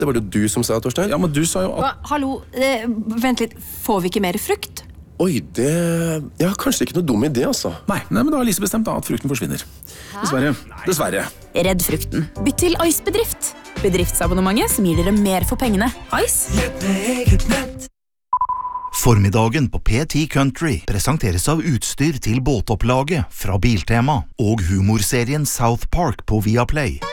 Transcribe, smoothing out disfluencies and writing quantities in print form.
Det var det du som sa, Torstein. Ja, men du sa jo at... Hallo, vent litt. Får vi ikke mer frukt? Oi, det... Ja, kanskje ikke noe dum idé, altså. Nei, men da har Lise bestemt da at frukten forsvinner. Dessverre. Redd frukten. Bytt til Ice-bedrift. Bedriftsabonnementet som gir dere mer for pengene. Ice? Formiddagen på P10 Country presenteres av utstyr til båtopplaget fra Biltema og humorserien South Park på Viaplay.